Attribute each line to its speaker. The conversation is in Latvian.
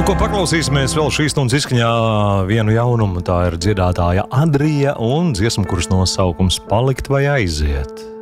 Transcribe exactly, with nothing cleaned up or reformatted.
Speaker 1: Nu, ko paklausīsimies vēl šīs stundas izskaņā vienu jaunumu. Tā ir dziedātāja Adrija un dziesma, kuras nosaukums Palikt vai aiziet.